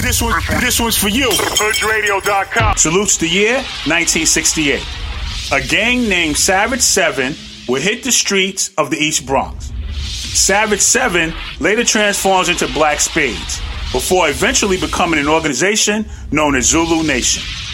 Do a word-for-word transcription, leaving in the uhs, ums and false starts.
This one, this one's for you. Hood Radio dot com. Salutes the year nineteen sixty-eight. A gang named Savage Seven would hit the streets of the East Bronx. Savage Seven later transforms into Black Spades, before eventually becoming an organization known as Zulu Nation.